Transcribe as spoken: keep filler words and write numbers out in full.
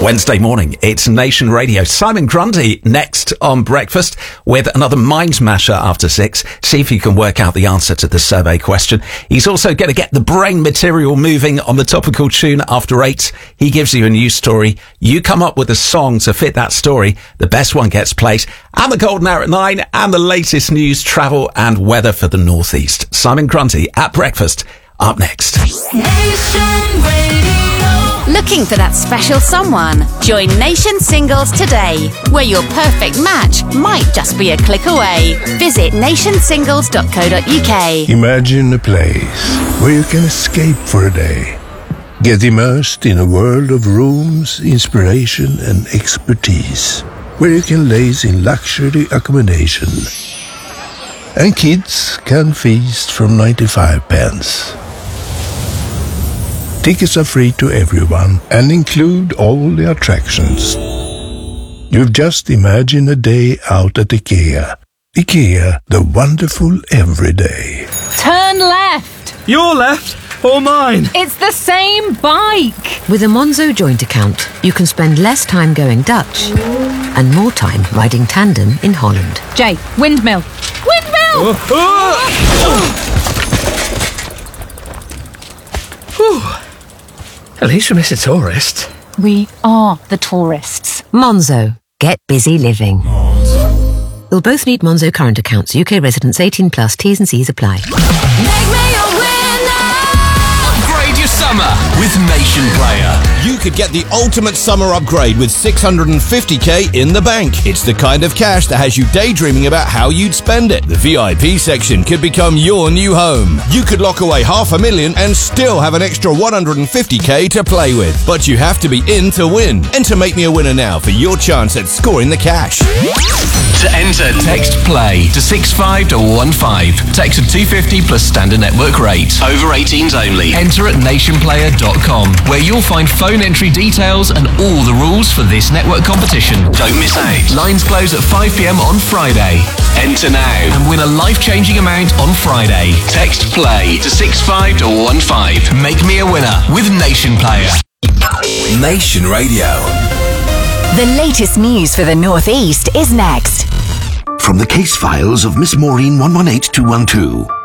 Wednesday morning, it's Nation Radio. Simon Grundy next on Breakfast with another Mind Masher after six. See if you can work out the answer to the survey question. He's also going to get the brain material moving on the topical tune after eight. He gives you a news story. You come up with a song to fit that story. The best one gets played. And the golden hour at nine and the latest news, travel and weather for the northeast. Simon Grundy at Breakfast up next. Nation Radio. Looking for that special someone? Join Nation Singles today, where your perfect match might just be a click away. Visit nation singles dot co dot uk. Imagine a place where you can escape for a day. Get immersed in a world of rooms, inspiration and expertise, where you can laze in luxury accommodation. And kids can feast from ninety-five pence. Tickets are free to everyone and include all the attractions. You've just imagined a day out at IKEA. IKEA, the wonderful everyday. Turn left. Your left or mine? It's the same bike. With a Monzo joint account, you can spend less time going Dutch and more time riding tandem in Holland. Jay, windmill. Windmill! Oh, oh. Whew. At least we miss a tourist. We are the tourists. Monzo. Get busy living. You'll both need Monzo current accounts. U K residents eighteen plus. T's and C's apply. Make me a winner. Upgrade your summer with Nation Player. You could get the ultimate summer upgrade with six hundred fifty k in the bank. It's the kind of cash that has you daydreaming about how you'd spend it. The V I P section could become your new home. You could lock away half a million and still have an extra one hundred fifty k to play with. But you have to be in to win. Enter Make Me a Winner now for your chance at scoring the cash. To enter, text PLAY to six five one five. Text at two fifty plus standard network rate. Over eighteens only. Enter at nation player dot com, where you'll find phone entry details and all the rules for this network competition. Don't miss out. Lines close at five p m on Friday. Enter now and win a life-changing amount on Friday. Text PLAY to six five one five. Make me a winner with Nation Player. Nation Radio. The latest news for the Northeast is next. From the case files of Miss Maureen one one eight two one two.